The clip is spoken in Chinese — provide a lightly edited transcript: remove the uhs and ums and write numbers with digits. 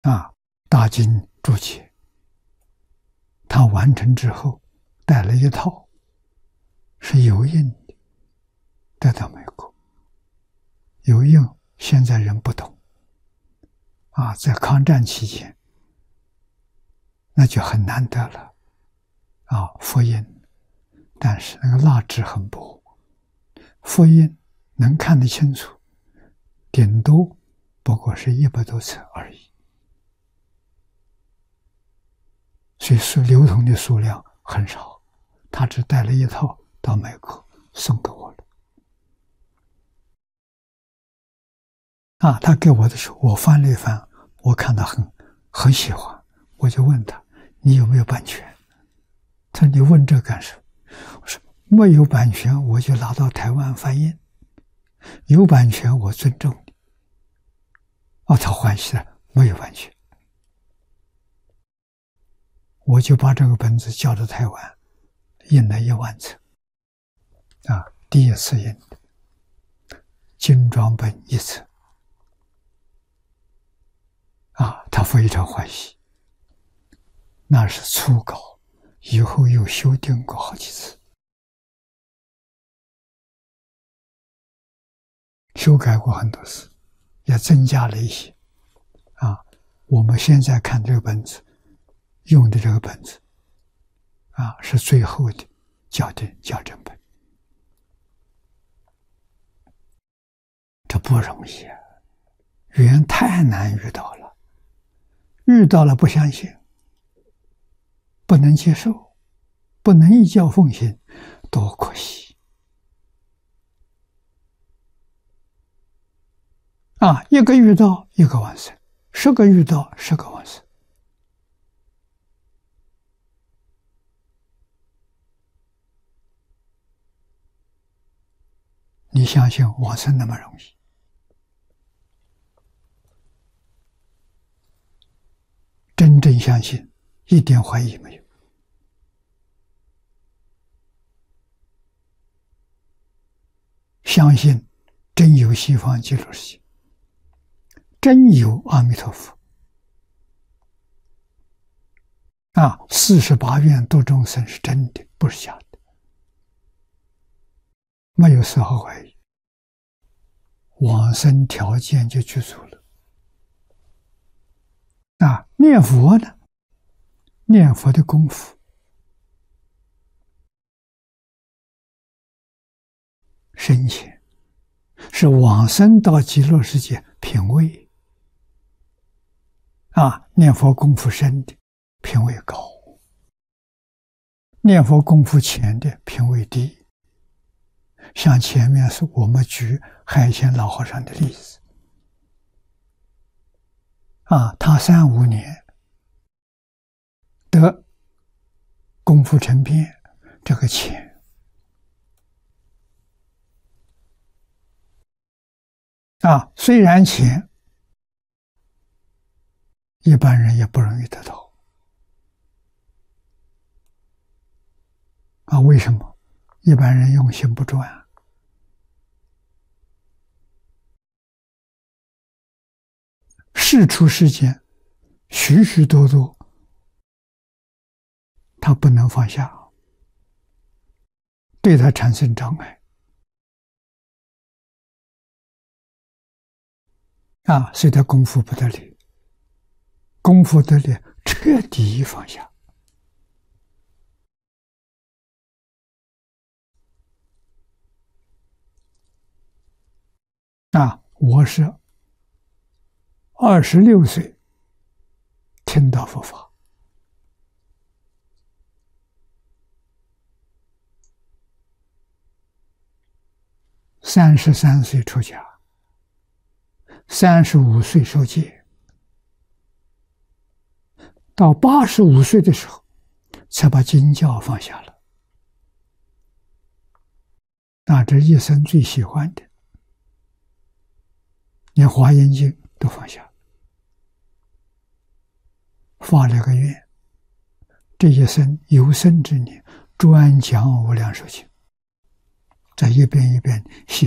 大经注解，他完成之后带了一套，是油印的，带到美国。油印现在人不懂，在抗战期间，那就很难得了，复印，但是那个蜡质很薄，复印能看得清楚，顶多不过是100多册而已，所以是流通的数量很少。他只带了一套到美国送给我了。他给我的时候，我翻了一翻，我看到很喜欢，我就问他：“你有没有版权？”他说：“你问这干什么？”我说：“没有版权，我就拿到台湾翻印；有版权，我尊重你。”他欢喜了，没有版权，我就把这个本子交到台湾，印了1万册，第一次印的精装本1册。他非常欢喜，那是初稿，以后又修订过好几次，修改过很多次，也增加了一些。我们现在看这个本子，用的这个本子，是最后的校正本，这不容易啊，缘太难遇到了。遇到了不相信，不能接受，不能依教奉行，多可惜！一个遇到一个往生，10个遇到10个往生。你相信往生那么容易？真正相信，一点怀疑没有。相信真有西方极乐世界，真有阿弥陀佛。48愿度众生是真的，不是假的，没有丝毫怀疑。往生条件就具足了。念佛呢？念佛的功夫深浅，是往生到极乐世界品位。念佛功夫深的品位高，念佛功夫浅的品位低。像前面是我们举海鲜老和尚的例子，他3、5年得功夫成片，这个浅。虽然浅，一般人也不容易得到。为什么？一般人用心不专。事出世间，许许多多，他不能放下，对他产生障碍。所以他功夫不得力，功夫得力，彻底放下。我是26岁听到佛法，33岁出家，35岁受戒，到85岁的时候才把经教放下了。这一生最喜欢的，连华严经都放下，发了个愿，这一生有生之年专讲无量寿经，这一遍一遍细